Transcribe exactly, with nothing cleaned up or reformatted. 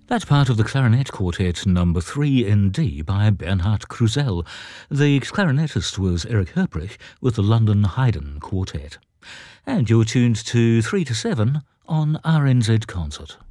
That's part of the Clarinet Quartet number three in D by Bernhard Krusell. The clarinetist was Eric Herprich with the London Haydn Quartet. And you're tuned to three to seven on R N Z Concert.